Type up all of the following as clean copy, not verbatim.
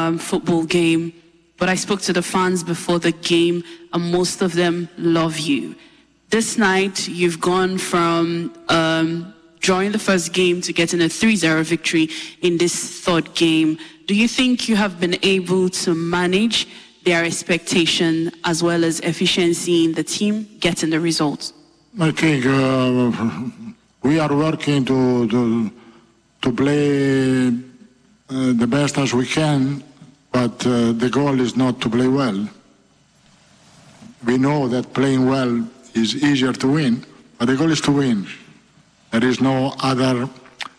football game, but I spoke to the fans before the game, and most of them love you. This night, you've gone from drawing the first game to getting a 3-0 victory in this third game. Do you think you have been able to manage their expectation as well as efficiency in the team getting the results? I think we are working to play the best as we can, but the goal is not to play well. We know that playing well is easier to win, but the goal is to win. There is no other.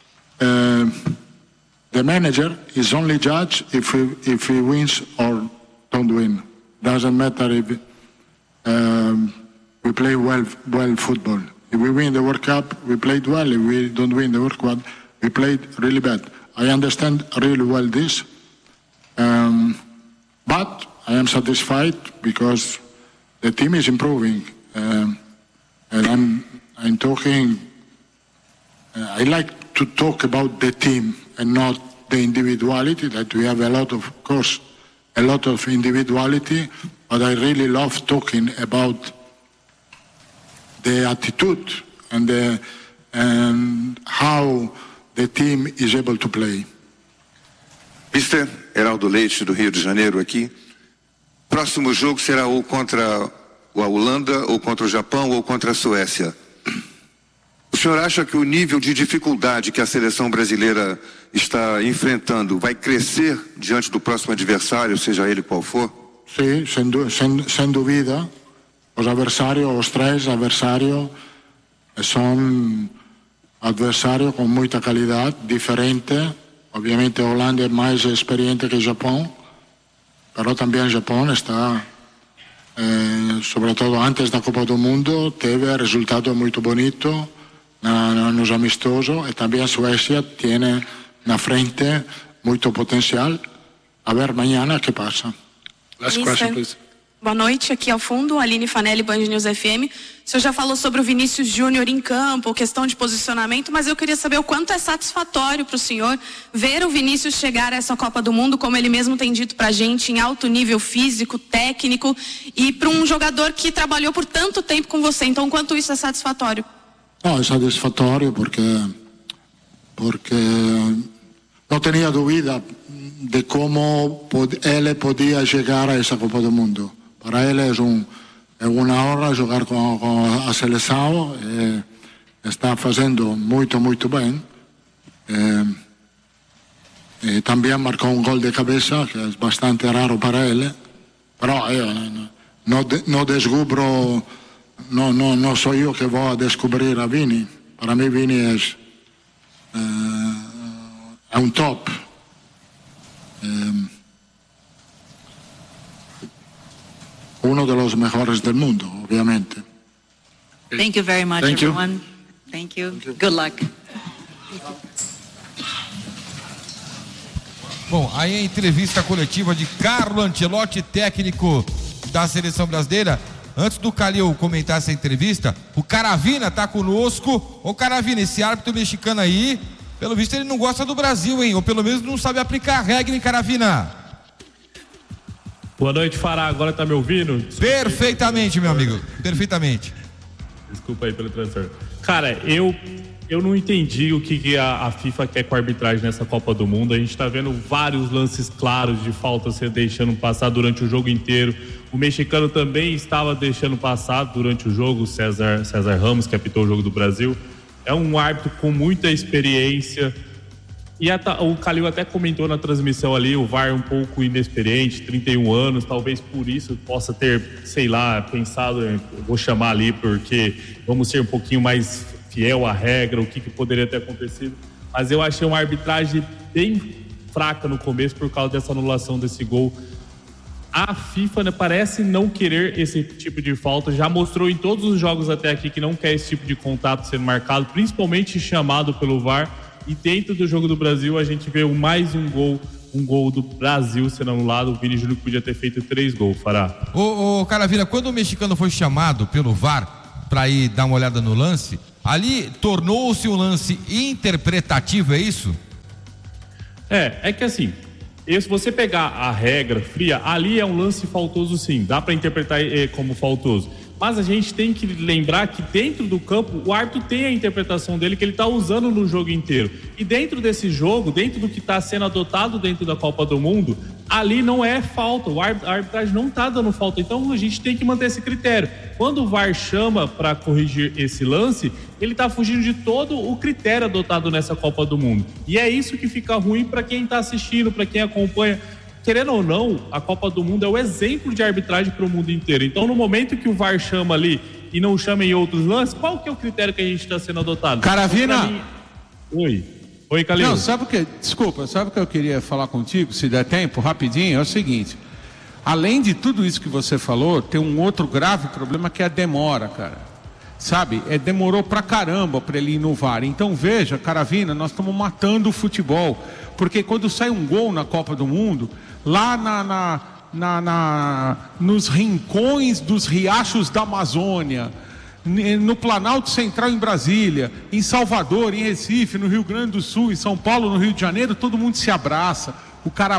The manager is only judge if he wins or don't win. Doesn't matter if we play well football. If we win the World Cup, we played well. If we don't win the World Cup, we played really bad. I understand really well this, but I am satisfied because the team is improving, and I'm talking. I like to talk about the team and not the individuality. That we have a lot of individuality, but I really love talking about the attitude and how the team is able to play. Mister Heraldo Leite, do Rio de Janeiro, aqui. Próximo jogo será ou contra a Holanda, ou contra o Japão, ou contra a Suécia. O senhor acha que o nível de dificuldade que a seleção brasileira está enfrentando vai crescer diante do próximo adversário, seja ele qual for? Sim, sem dúvida. Os três adversários são adversários com muita qualidade, diferente. Obviamente a Holanda é mais experiente que o Japão, mas também o Japão está, sobretudo antes da Copa do Mundo, teve resultado muito bonito nos amistosos, e também a Suécia tem na frente muito potencial. A ver amanhã o que passa. Last question, please. Boa noite, aqui ao fundo, Aline Fanelli, Band News FM. O senhor já falou sobre o Vinícius Júnior em campo, questão de posicionamento, mas eu queria saber o quanto é satisfatório para o senhor ver o Vinícius chegar a essa Copa do Mundo, como ele mesmo tem dito pra gente, em alto nível físico, técnico, e para um jogador que trabalhou por tanto tempo com você. Então, o quanto isso é satisfatório? Não, é satisfatório porque não tinha dúvida de como ele podia chegar a essa Copa do Mundo. Para ele é uma honra jogar com a seleção, está fazendo muito bem. E também marcou um gol de cabeça, que é bastante raro para ele. Mas eu não descubro, não sou eu que vou descobrir a Vini. Para mim, Vini é um top. Uno de los mejores del mundo, obviamente. Thank you very much, everyone. Thank you. Good luck. Bom, aí a entrevista coletiva de Carlo Ancelotti, técnico da seleção brasileira. Antes do Calil comentar essa entrevista, o Caravina tá conosco. Ô Caravina, esse árbitro mexicano aí, pelo visto ele não gosta do Brasil, hein? Ou pelo menos não sabe aplicar a regra, hein, Caravina? Boa noite, Fará. Agora tá me ouvindo? Desculpa. Perfeitamente, meu amigo. Perfeitamente. Desculpa aí pelo transtorno. Cara, eu não entendi o que a FIFA quer com a arbitragem nessa Copa do Mundo. A gente tá vendo vários lances claros de falta se deixando passar durante o jogo inteiro. O mexicano também estava deixando passar durante o jogo, César Ramos, que apitou o jogo do Brasil. É um árbitro com muita experiência. E o Calil até comentou na transmissão ali, o VAR um pouco inexperiente, 31 anos, talvez por isso possa ter, sei lá, pensado, vou chamar ali porque vamos ser um pouquinho mais fiel à regra, o que poderia ter acontecido. Mas eu achei uma arbitragem bem fraca no começo por causa dessa anulação desse gol. A FIFA, né, parece não querer esse tipo de falta, já mostrou em todos os jogos até aqui que não quer esse tipo de contato sendo marcado, principalmente chamado pelo VAR. E dentro do jogo do Brasil a gente vê mais um gol do Brasil sendo anulado. O Vini Júnior podia ter feito 3 gols, Fará. Ô Caravina, quando o mexicano foi chamado pelo VAR para ir dar uma olhada no lance, ali tornou-se um lance interpretativo, é isso? É que assim, E se você pegar a regra fria, ali é um lance faltoso sim, dá para interpretar como faltoso. Mas a gente tem que lembrar que dentro do campo, o árbitro tem a interpretação dele que ele está usando no jogo inteiro. E dentro desse jogo, dentro do que está sendo adotado dentro da Copa do Mundo, ali não é falta, a arbitragem não está dando falta. Então a gente tem que manter esse critério. Quando o VAR chama para corrigir esse lance, ele está fugindo de todo o critério adotado nessa Copa do Mundo. E é isso que fica ruim para quem está assistindo, para quem acompanha. Querendo ou não, a Copa do Mundo é o exemplo de arbitragem para o mundo inteiro. Então, no momento que o VAR chama ali e não chama em outros lances, qual que é o critério que a gente está sendo adotado? Caravina! Oi, Calil. Não, sabe o que? Desculpa, sabe o que eu queria falar contigo, se der tempo, rapidinho? É o seguinte, além de tudo isso que você falou, tem um outro grave problema que é a demora, cara. Sabe? Demorou pra caramba pra ele ir no VAR. Então, veja, Caravina, nós estamos matando o futebol. Porque quando sai um gol na Copa do Mundo, lá nos rincões dos riachos da Amazônia, no Planalto Central em Brasília, em Salvador, em Recife, no Rio Grande do Sul, em São Paulo, no Rio de Janeiro, todo mundo se abraça. O cara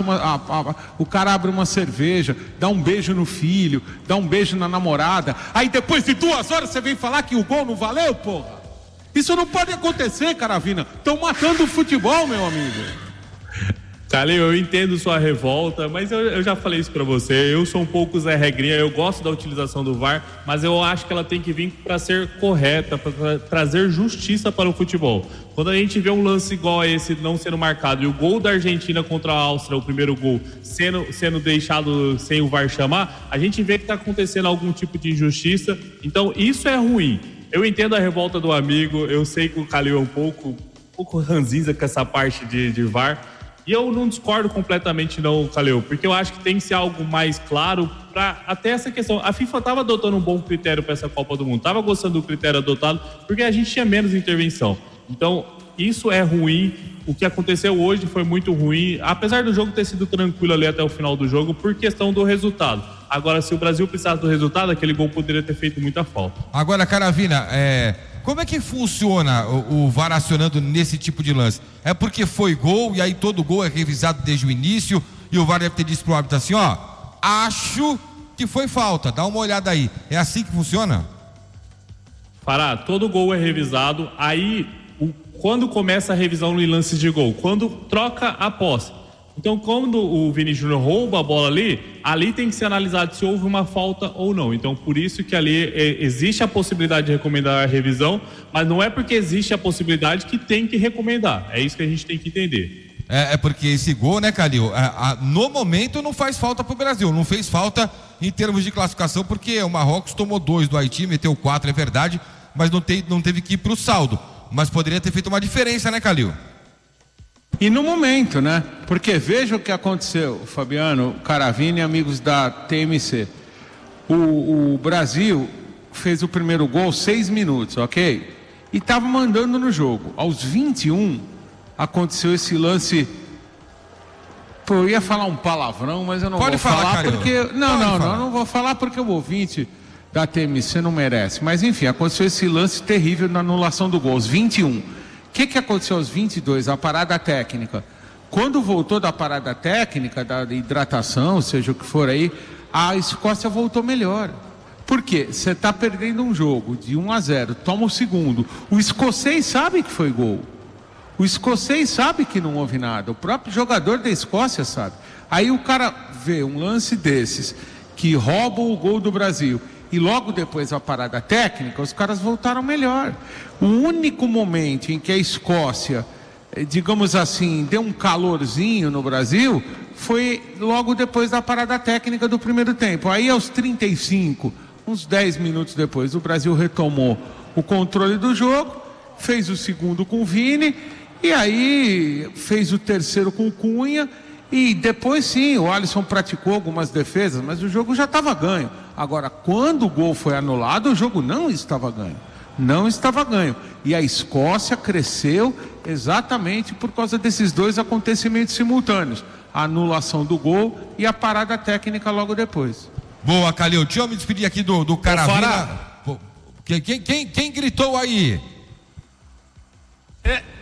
o cara abre uma cerveja, dá um beijo no filho, dá um beijo na namorada. Aí depois de 2 horas você vem falar que o gol não valeu, porra? Isso não pode acontecer, Caravina. Estão matando o futebol, meu amigo. Calil, eu entendo sua revolta, mas eu já falei isso pra você. Eu sou um pouco Zé Regrinha, eu gosto da utilização do VAR, mas eu acho que ela tem que vir para ser correta, para trazer justiça para o futebol. Quando a gente vê um lance igual a esse não sendo marcado e o gol da Argentina contra a Áustria, o primeiro gol, sendo deixado sem o VAR chamar, a gente vê que está acontecendo algum tipo de injustiça. Então isso é ruim. Eu entendo a revolta do amigo, eu sei que o Calil é um pouco ranzinza com essa parte de VAR. E eu não discordo completamente não, Calil, porque eu acho que tem que ser algo mais claro para até essa questão. A FIFA estava adotando um bom critério para essa Copa do Mundo, estava gostando do critério adotado, porque a gente tinha menos intervenção. Então, isso é ruim. O que aconteceu hoje foi muito ruim, apesar do jogo ter sido tranquilo ali até o final do jogo, por questão do resultado. Agora, se o Brasil precisasse do resultado, aquele gol poderia ter feito muita falta. Agora, Caravina, como é que funciona o VAR acionando nesse tipo de lance? É porque foi gol e aí todo gol é revisado desde o início e o VAR deve ter dito pro árbitro assim, ó, acho que foi falta, dá uma olhada aí. É assim que funciona? Pará, todo gol é revisado, aí quando começa a revisão em lances de gol? Quando troca a posse. Então, quando o Vini Júnior rouba a bola ali tem que ser analisado se houve uma falta ou não. Então, por isso que ali existe a possibilidade de recomendar a revisão, mas não é porque existe a possibilidade que tem que recomendar. É isso que a gente tem que entender. É porque esse gol, né, Calil, no momento não faz falta pro Brasil, não fez falta em termos de classificação, porque o Marrocos tomou 2 do Haiti, meteu 4, é verdade, mas não teve que ir pro saldo. Mas poderia ter feito uma diferença, né, Calil? E no momento, né? Porque veja o que aconteceu, Fabiano, Caravini e amigos da TMC. O Brasil fez o primeiro gol 6 minutos, ok? E estava mandando no jogo. Aos 21, aconteceu esse lance. Pô, eu ia falar um palavrão, mas eu não vou falar porque... Não vou falar porque o ouvinte da TMC não merece. Mas enfim, aconteceu esse lance terrível na anulação do gol, aos 21. O que aconteceu aos 22? A parada técnica. Quando voltou da parada técnica, da hidratação, seja o que for aí, a Escócia voltou melhor. Por quê? Você está perdendo um jogo de 1-0, toma o segundo. O escocês sabe que foi gol. O escocês sabe que não houve nada. O próprio jogador da Escócia sabe. Aí o cara vê um lance desses, que rouba o gol do Brasil, e logo depois a parada técnica, os caras voltaram melhor. O único momento em que a Escócia, digamos assim, deu um calorzinho no Brasil, foi logo depois da parada técnica do primeiro tempo. Aí aos 35, uns 10 minutos depois, o Brasil retomou o controle do jogo, fez o segundo com o Vini, e aí fez o terceiro com o Cunha, e depois sim, o Alisson praticou algumas defesas, mas o jogo já estava ganho. Agora, quando o gol foi anulado, o jogo não estava ganho. Não estava ganho. E a Escócia cresceu exatamente por causa desses 2 acontecimentos simultâneos. A anulação do gol e a parada técnica logo depois. Boa, Calil. Deixa eu me despedir aqui do Caravina. Quem gritou aí?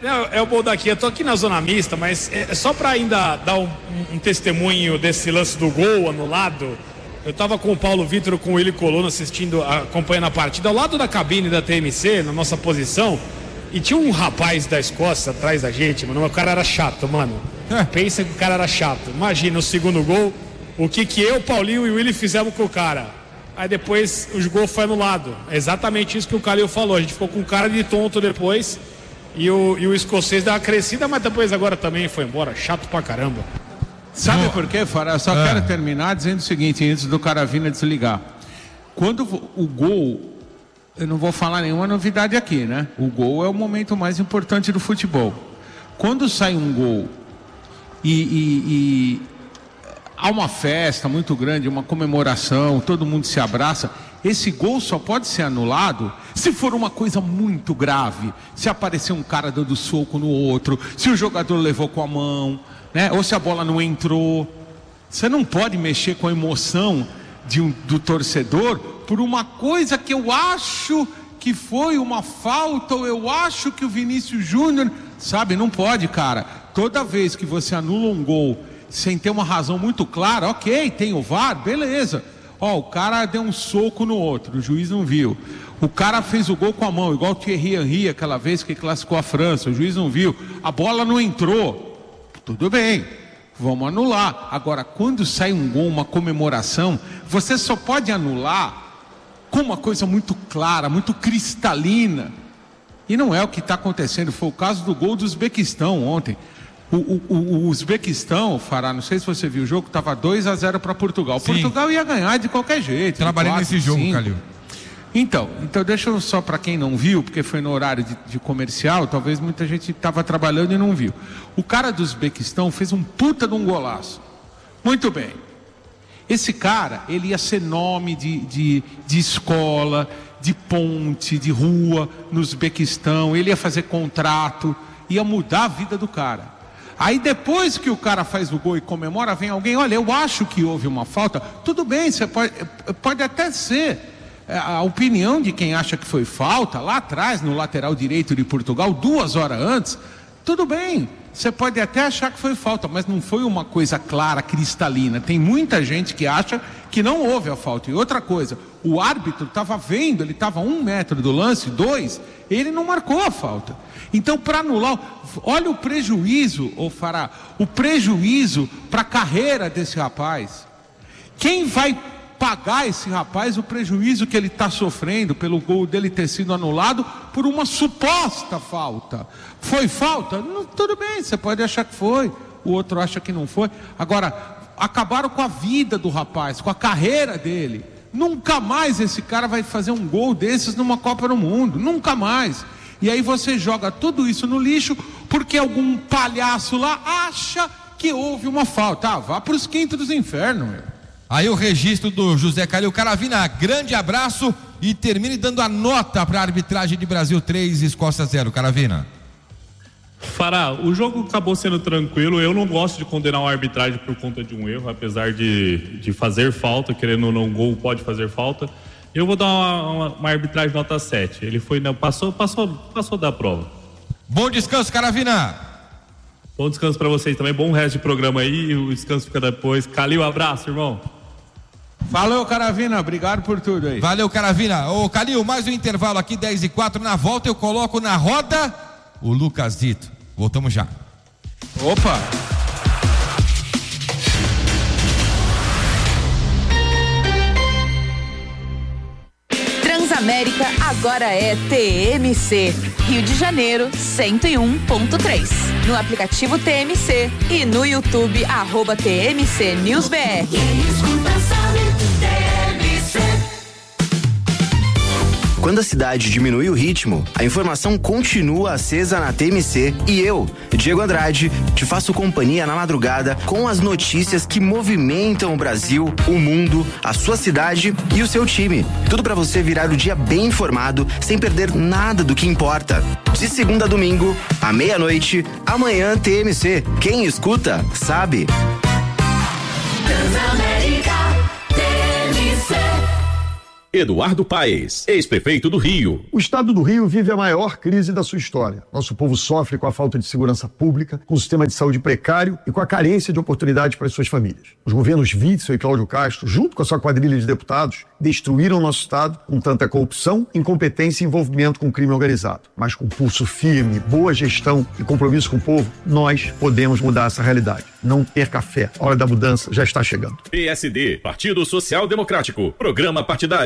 É o bom daqui, eu tô aqui na zona mista, mas é só para ainda dar um testemunho desse lance do gol anulado. Eu tava com o Paulo Vitor, com o Willy Colonna acompanhando a partida, ao lado da cabine da TMC, na nossa posição, e tinha um rapaz da Escócia atrás da gente, mano, o cara era chato, mano. Pensa que o cara era chato. Imagina o segundo gol, o que eu, Paulinho e o Willy fizemos com o cara. Aí depois o gol foi anulado. É exatamente isso que o Calil falou, a gente ficou com cara de tonto depois. E o escocês deu uma crescida, mas depois agora também foi embora. Chato pra caramba. Sabe por quê, Fará? Eu só quero terminar dizendo o seguinte, antes do Caravina desligar. Quando o gol, eu não vou falar nenhuma novidade aqui, né? O gol é o momento mais importante do futebol. Quando sai um gol e há uma festa muito grande, uma comemoração, todo mundo se abraça, esse gol só pode ser anulado se for uma coisa muito grave, se aparecer um cara dando soco no outro, se o jogador levou com a mão, né? Ou se a bola não entrou. Você não pode mexer com a emoção do torcedor por uma coisa que eu acho que foi uma falta, ou eu acho que o Vinícius Júnior, sabe, não pode, cara. Toda vez que você anula um gol sem ter uma razão muito clara, ok, tem o VAR, beleza. O cara deu um soco no outro, o juiz não viu. O cara fez o gol com a mão, igual o Thierry Henry, aquela vez que classificou a França, o juiz não viu. A bola não entrou. Tudo bem, vamos anular. Agora, quando sai um gol, uma comemoração, você só pode anular com uma coisa muito clara, muito cristalina. E não é o que está acontecendo. Foi o caso do gol do Uzbequistão ontem. O Uzbequistão, Fará, não sei se você viu o jogo, estava 2-0 para Portugal. Sim. Portugal ia ganhar de qualquer jeito. Trabalhei nesse jogo, Calil. Então deixa eu só, para quem não viu, porque foi no horário de comercial, talvez muita gente estava trabalhando e não viu. O cara do Uzbequistão fez um puta de um golaço. Muito bem. Esse cara, ele ia ser nome de escola, de ponte, de rua no Uzbequistão, ele ia fazer contrato, ia mudar a vida do cara. Aí depois que o cara faz o gol e comemora, vem alguém, olha, eu acho que houve uma falta. Tudo bem, você pode até ser a opinião de quem acha que foi falta, lá atrás, no lateral direito de Portugal, 2 horas antes. Tudo bem, você pode até achar que foi falta, mas não foi uma coisa clara, cristalina. Tem muita gente que acha que não houve a falta. E outra coisa, o árbitro estava vendo, ele estava a 1 metro do lance, 2, ele não marcou a falta. Então, para anular, olha o prejuízo, Fará, o prejuízo para a carreira desse rapaz. Quem vai pagar esse rapaz o prejuízo que ele está sofrendo pelo gol dele ter sido anulado por uma suposta falta? Foi falta? Não, tudo bem, você pode achar que foi, o outro acha que não foi. Agora, acabaram com a vida do rapaz, com a carreira dele. Nunca mais esse cara vai fazer um gol desses numa Copa do Mundo, nunca mais. E aí você joga tudo isso no lixo porque algum palhaço lá acha que houve uma falta. Vá para os quintos dos infernos, meu. Aí o registro do José Calil. Caravina, grande abraço e termine dando a nota para a arbitragem de Brasil 3, Escócia 0. Caravina. Fará, o jogo acabou sendo tranquilo. Eu não gosto de condenar uma arbitragem por conta de um erro, apesar de fazer falta, querendo ou não, um gol pode fazer falta. Eu vou dar uma arbitragem nota 7. Ele foi, passou da prova. Bom descanso, Caravina. Bom descanso para vocês também. Bom resto de programa aí. O descanso fica depois. Calil, abraço, irmão. Valeu, Caravina. Obrigado por tudo aí. Valeu, Caravina. Ô, Calil, mais um intervalo aqui, 10:04. Na volta eu coloco na roda o Lucas Dito. Voltamos já. Opa! Transamérica agora é TMC. Rio de Janeiro, 101.3. No aplicativo TMC e no YouTube, @TMC News BR. Quando a cidade diminui o ritmo, a informação continua acesa na TMC e eu, Diego Andrade, te faço companhia na madrugada com as notícias que movimentam o Brasil, o mundo, a sua cidade e o seu time. Tudo para você virar o dia bem informado, sem perder nada do que importa. De segunda a domingo, à meia-noite, amanhã TMC. Quem escuta, sabe. Transamérica, TMC. Eduardo Paes, ex-prefeito do Rio. O estado do Rio vive a maior crise da sua história. Nosso povo sofre com a falta de segurança pública, com o sistema de saúde precário e com a carência de oportunidades para as suas famílias. Os governos Witzel e Cláudio Castro, junto com a sua quadrilha de deputados, destruíram o nosso estado com tanta corrupção, incompetência e envolvimento com o crime organizado. Mas com pulso firme, boa gestão e compromisso com o povo, nós podemos mudar essa realidade. Não perca a fé. A hora da mudança já está chegando. PSD, Partido Social Democrático, Programa Partidário.